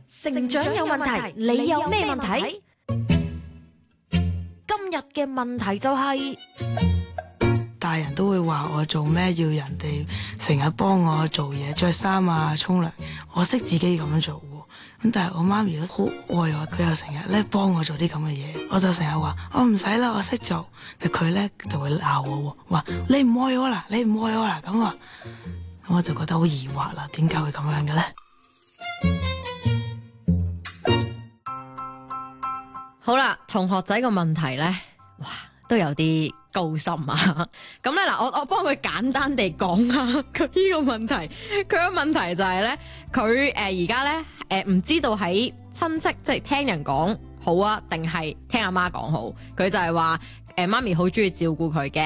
成長有問題，你有咩問題？今日嘅問題就係大人都會話我做咩要人哋成日幫我做嘢、着衫啊、沖涼，我識自己咁做喎。咁但係我媽咪都好愛我，佢又成日咧幫我做啲咁嘅嘢，我就成日話我唔使啦，我識做。但佢咧就會鬧我喎，話你唔愛我啦，你唔愛我啦咁啊。咁我就覺得好疑惑啦，點解會咁樣嘅咧？ 好啦，同學仔個問題咧，哇，都有啲高深啊！咁咧嗱，我幫佢簡單地講下佢呢個問題。佢個問題就係咧，佢而家咧唔知道喺親戚即係聽人講好啊，定係聽阿媽講好？佢就係話媽咪好中意照顧佢嘅，